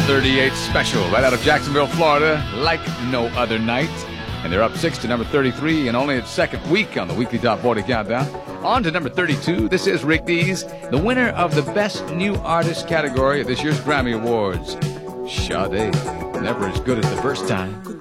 38 special right out of Jacksonville, Florida, Like No Other Night. And they're up 6 to number 33 and only its second week on the weekly Top 40 Countdown. On to number 32. This is Rick Dees, the winner of the Best New Artist category at this year's Grammy Awards. Sade, never as good as the first time.